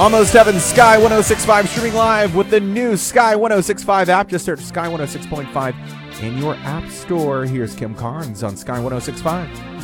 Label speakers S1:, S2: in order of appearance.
S1: Almost Heaven, Sky 1065, streaming live with the new Sky 1065 app. Just search Sky 106.5 in your app store. Here's Kim Carnes on Sky 1065.